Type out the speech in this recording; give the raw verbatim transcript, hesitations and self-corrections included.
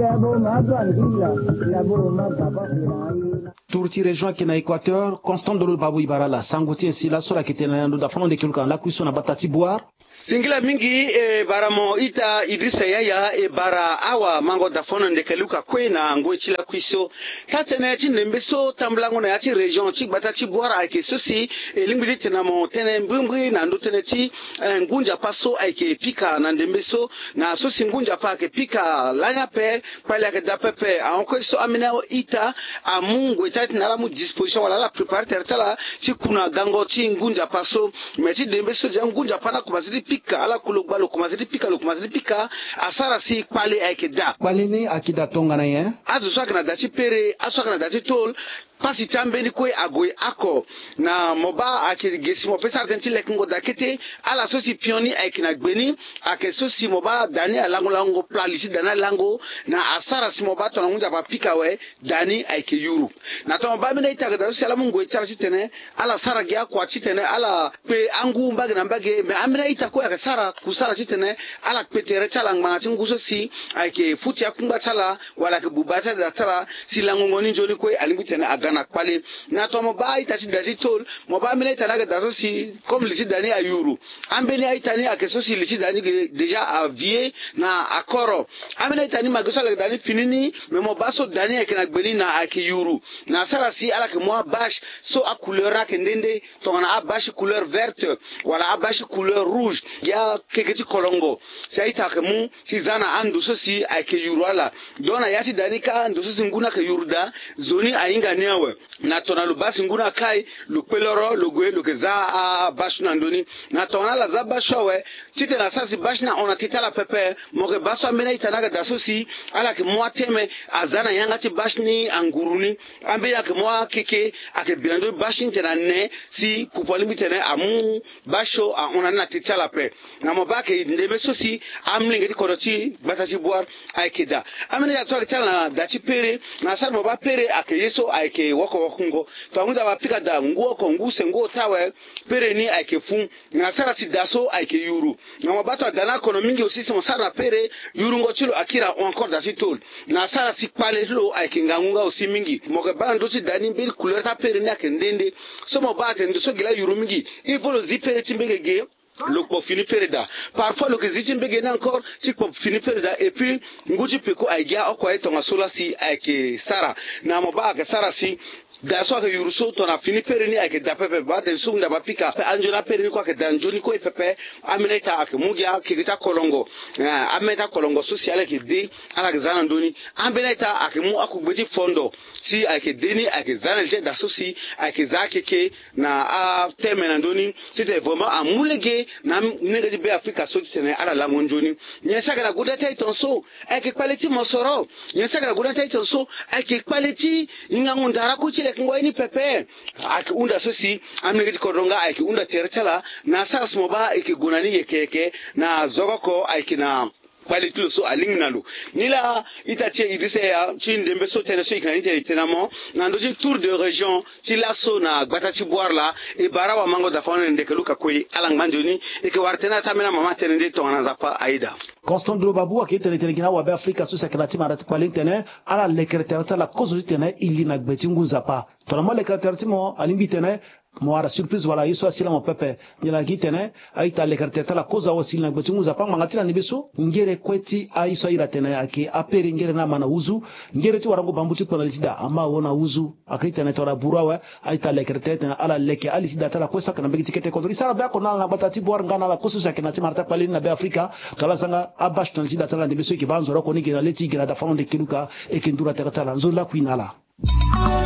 Tourti région qui na Équateur, Constant Dolo Babou Ibarala, Sangouti Sila Sola qui était dans la fond de Kilkan, la cuisson à Batati Boire. Singila mingi e baramo ita Idrissa Yaya e bara awa mango da fono ndekeluka kwena ngwe chila kwiso tatene chi nembeso tamblango na yati region chi batati boara ake sosi e limbidi tena mo tene mbungwi na ndo tene chi ngunja paso ake pika na ndembeso na sosi ngunja pa ake pika lanya pe pale ake da pepe anko so amina ita amungu itati na la mu disposition wala la préparer tertala chi kuna gango chi ngunja paso mechi ndembeso ja ngunja pana kubazidi pika ala kulugba lo komazidi pika lo komazidi pika asara si kwale aikeda kwale ni akida tonga na ye azu swaka na dati pere aswaka na dati tol pasi chambe ni kwe agoy ako na moba akigesi mo pesa argenti lekingo dakete ala sosi pioni aikina gbeni ake sosi moba dani alango lango plalishi dana lango na asara si moba to na munja ba pika we dani aike yuru na to moba mina itaga da sosi ala mungo itara chitene ala sara gya kwa chitene ala pe angu mbage na mbage me amina itako ake sara kusara chitene ala petere chala ngmanga chinguso si aike futi akumba chala wala ke bubata da tala si lango ngoni njoli kwe alimbitene aga na kwale na to mo ba ita si dati tol mo ba mine ita na ga daso si comme lisi dani ayuru ambeni ita ni akeso si lisi dani déjà avie na akoro amene ita ni magosa la dani finini me mo ba so dani akina gbeni na akiyuru na sara si ala ke mo bash so a couleur ak ndende to na a bash couleur verte wala a bash couleur rouge ya keketi kolongo si ita ke mu si zana andu so si akiyuru ala dona yati dani ka andu so si nguna ke yuruda zoni ainga niawe na tona lubasi nguna kai lupeloro lugwe lukeza a bashu na ndoni na tona la za bashu we tite na sasi bashu na ona titala pepe moge bashu amena itanaga dasosi ala ke mwa teme azana yanga ti bashu ni anguruni ambena ke mwa keke ake bilando bashu tena ne si kupoli mitene amu bashu a ona na titala pe na mobake ndeme sosi amlinge ti kodoti batati boar aikeda amena ya twa tala na dati pere na sar moba pere ake yeso ake wako wakungo to amuda wapika da nguo ko nguse nguo tawe pere ni ake fun na sara ti daso ake yuru na mabato dana kono mingi osisi mo sara pere yuru ngo chilo akira encore da si tol na sara si pale lo ake ngangunga osi mingi mo ke bana ndo ti dani mbiri couleur ta pere ni ake ndende so mo ba ke ndo so gila yuru mingi il faut le zipere timbege le pop fini pereda parfois le kiziti mbege encore si pop fini pereda et puis nguti peko aigia okwa etonga sola si ake sara na mo ba ke sara si da so ka yuruso to na fini pere ni ake da pepe ba den sum da ba pika anjona pere ni ko ake dan joni ko pepe amineta ake mugia ke kita kolongo ameta kolongo social ke de ala ke zana ndoni amineta ake mu akugbeti fondo si ake deni ake zana te da so si ake zake ke na a teme na ndoni tete vraiment amulege na nega be Africa so tene ala la ngonjoni nyesa kana guda tai tonso ake quality mosoro nyesa kana guda tai tonso ake quality ingangundara ku chile ngwaini pepe ake unda sosi amnege kodonga ake unda terchala na sas moba ake gunani yekeke na zogoko ake na pali tulo so alingnalo nila itache Idrissa ya chindembe so tene so ikana ite tenamo na ndoji tour de région ti laso na batati boire la e barawa mango da fone ndekeluka koi alang manjoni e ke wartena tamena mama tene de tongana zapa aida Constant Dolo Babou qui était le wa be Africa so sakrati marat kwalintene ala lekreterta la cause tene ilina gbetingu zapa to na mo lekreterti mo alimbitene mo ara surprise wala yiso asila mo pepe nyala gitene aita lekreterta la cause wasila gbetingu zapa mangatila nibiso ngere kweti aiso ira tene ake apere ngere na mana uzu ngere ti warango bambuti kona lisida ama wona uzu akaitene to la burawa aita lekreterta ala leke alisida tala kwesa kana begi tikete kodri sara ba kona na batati boar ngana la cause sakrati marat kwalina be Africa kala sanga abash tan sida tala ndibeso ki banzo roko ni gina leti gina da fond de kiluka e kindura tala nzola kuinala